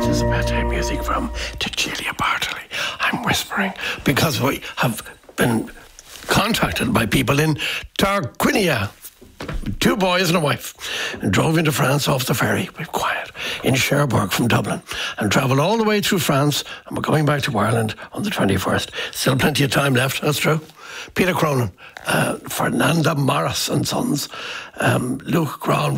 Birthday music from Cecilia Bartoli. I'm whispering because we have been contacted by people in Tarquinia. 2 boys and a wife, and drove into France off the ferry, but quiet, in Cherbourg from Dublin, and travelled all the way through France, and we're going back to Ireland on the 21st. Still plenty of time left, that's true. Peter Cronin, Fernanda Morris and Sons, Luke Grahn,